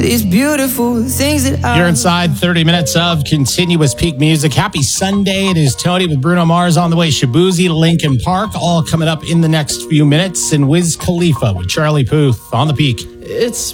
These beautiful things that You're inside 30 minutes of continuous peak music. Happy Sunday. It is Tony with Bruno Mars on the way. Shabuzi, Linkin Park, all coming up in the next few minutes. And Wiz Khalifa with Charlie Puth on the peak. It's